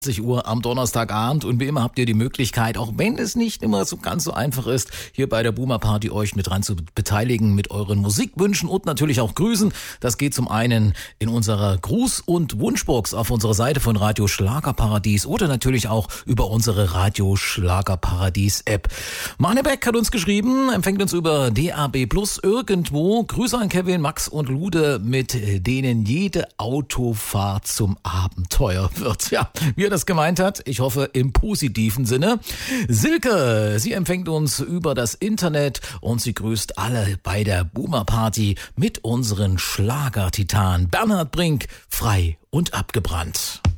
Uhr am Donnerstagabend und wie immer habt ihr die Möglichkeit, auch wenn es nicht immer so ganz so einfach ist, hier bei der Boomer Party euch mit dran zu beteiligen mit euren Musikwünschen und natürlich auch Grüßen. Das geht zum einen in unserer Gruß- und Wunschbox auf unserer Seite von Radio Schlagerparadies oder natürlich auch über unsere Radio Schlagerparadies App. Marne Beck hat uns geschrieben, empfängt uns über DAB Plus irgendwo. Grüße an Kevin, Max und Lude, mit denen jede Autofahrt zum Abenteuer wird. Ja, wie er das gemeint hat, ich hoffe im positiven Sinne. Silke, sie empfängt uns über das Internet und sie grüßt alle bei der Boomer Party mit unseren Schlagertitan Bernhard Brink, frei und abgebrannt.